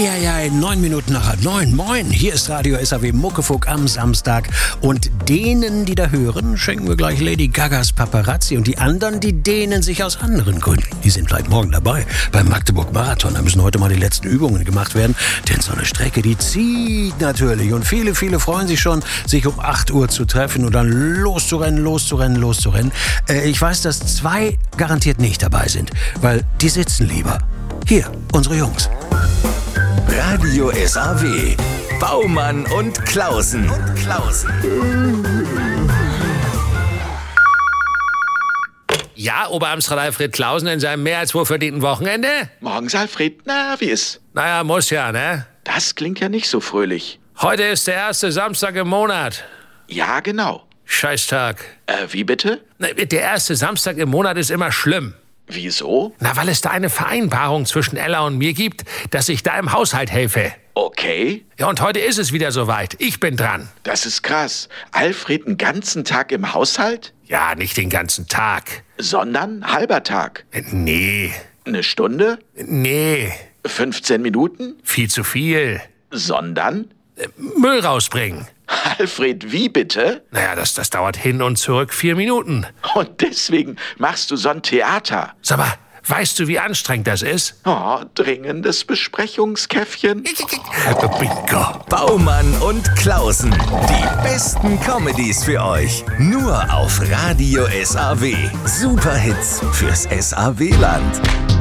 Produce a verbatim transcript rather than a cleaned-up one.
Eieiei, neun Minuten nach halb neun. Moin, hier ist Radio S A W Muckefuck am Samstag. Und denen, die da hören, schenken wir gleich Lady Gagas Paparazzi. Und die anderen, die dehnen sich aus anderen Gründen. Die sind vielleicht morgen dabei beim Magdeburg-Marathon. Da müssen heute mal die letzten Übungen gemacht werden. Denn so eine Strecke, die zieht natürlich. Und viele, viele freuen sich schon, sich um acht Uhr zu treffen und dann loszurennen, loszurennen, loszurennen. Äh, ich weiß, dass zwei garantiert nicht dabei sind, weil die sitzen lieber. Hier, unsere Jungs. Radio S A W. Baumann und Klausen. Und Klausen. Ja, Oberamtsrat Alfred Klausen in seinem mehr als wohlverdienten Wochenende? Morgens, Alfred. Na, wie ist? Naja, muss ja, ne? Das klingt ja nicht so fröhlich. Heute ist der erste Samstag im Monat. Ja, genau. Scheißtag. Äh, wie bitte? Na, der erste Samstag im Monat ist immer schlimm. Wieso? Na, weil es da eine Vereinbarung zwischen Ella und mir gibt, dass ich da im Haushalt helfe. Okay. Ja, und heute ist es wieder soweit. Ich bin dran. Das ist krass. Alfred einen ganzen Tag im Haushalt? Ja, nicht den ganzen Tag. Sondern halber Tag. Nee. Eine Stunde? Nee. fünfzehn Minuten? Viel zu viel. Sondern? Müll rausbringen. Alfred, wie bitte? Naja, das, das dauert hin und zurück vier Minuten. Und deswegen machst du so ein Theater. Sag mal, weißt du, wie anstrengend das ist? Oh, dringendes Besprechungskäffchen. Bingo. Baumann und Klausen. Die besten Comedies für euch. Nur auf Radio S A W. Superhits fürs S A W-Land.